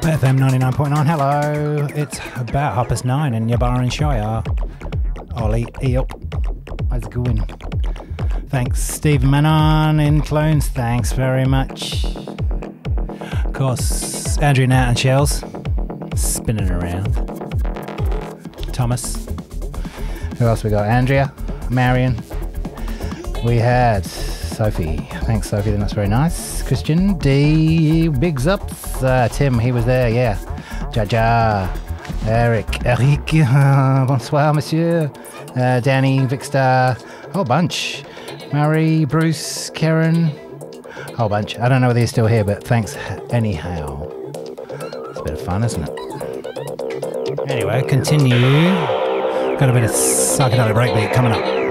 FM 99.9, hello. It's about 9:30 in Yabara Ollie Eel. How's it going? Thanks, Steve Manon in Clones. Thanks very much. Of course, Andrew Nat and Shells spinning around. Thomas. Who else we got? Andrea, Marion. We had Sophie. Thanks, Sophie. That's very nice. Christian D. Bigs ups. Tim, he was there. Yeah. Jaja. Eric. Bonsoir, monsieur. Danny, Vicstar. Whole bunch. Mary, Bruce, Karen. Whole bunch. I don't know whether you're still here, but thanks anyhow. It's a bit of fun, isn't it? Anyway, continue. Got a bit of psychedelic breakbeat coming up.